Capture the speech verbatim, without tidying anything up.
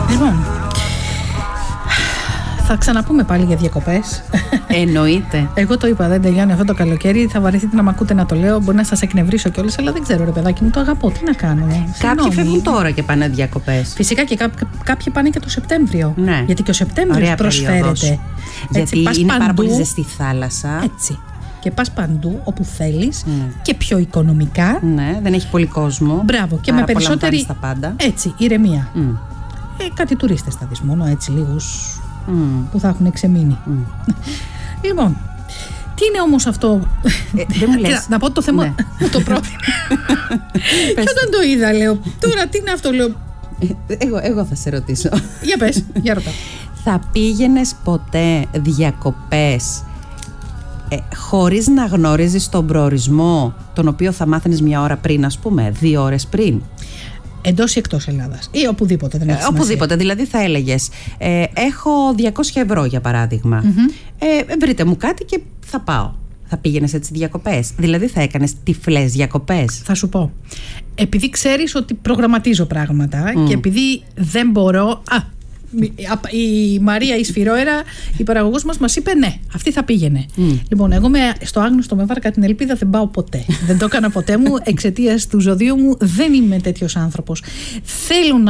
Λοιπόν, θα ξαναπούμε πάλι για διακοπές. Εννοείται. Εγώ το είπα, δεν τελειώνει αυτό το καλοκαίρι. Θα βαρεθείτε να μ' ακούτε να το λέω. Μπορεί να σας εκνευρίσω κιόλας, αλλά δεν ξέρω, ρε παιδάκι μου, το αγαπώ. Τι να κάνω. Κάποιοι Συγγνώμη. φεύγουν τώρα και πάνε διακοπές. Φυσικά και κά, κάποιοι πάνε και το Σεπτέμβριο. Ναι. Γιατί και ο Σεπτέμβριος Ωραία προσφέρεται. περίοδος. Έτσι, Γιατί πας είναι παντού, πάρα πολύ ζεστή θάλασσα. Έτσι. Και πας παντού όπου θέλεις Ναι. και πιο οικονομικά. Ναι, δεν έχει πολύ κόσμο. Μπράβο. Και άρα με περισσότερη. τα πάντα. Έτσι, ηρεμία. Mm. Ε, κάτι τουρίστες θα δεις μόνο, έτσι λίγους Mm. που θα έχουν ξεμείνει. Mm. Λοιπόν, τι είναι όμως αυτό. Ε, δεν μου λες. Κοίτα, να πω το θέμα. Ναι. Μου το πρότεινε. Και όταν το είδα, λέω. Τώρα τι είναι αυτό, λέω. Ε, Εγώ, εγώ θα σε ρωτήσω. Για πες, για ρωτά. Θα πήγαινες ποτέ διακοπές ε, χωρίς να γνωρίζεις τον προορισμό, τον οποίο θα μάθαινες μια ώρα πριν, ας πούμε, δύο ώρες πριν? Εντός ή εκτός Ελλάδας ή οπουδήποτε, δεν έχει Ε, σημασία. οπουδήποτε, δηλαδή θα έλεγες ε, έχω διακόσια ευρώ για παράδειγμα. Mm-hmm. ε, βρείτε μου κάτι και θα πάω. Θα πήγαινες έτσι διακοπές? Δηλαδή θα έκανες τυφλές διακοπές? Θα σου πω. Επειδή ξέρεις ότι προγραμματίζω πράγματα Mm. και επειδή δεν μπορώ. Α, η Μαρία η Σφυρόερα, η παραγωγός μας, μας είπε ναι, αυτή θα πήγαινε. Mm. Λοιπόν, εγώ με, στο άγνωστο με βάρκα την ελπίδα δεν πάω ποτέ. Δεν το έκανα ποτέ μου εξαιτίας του ζωδίου μου. Δεν είμαι τέτοιος άνθρωπος. Θέλω να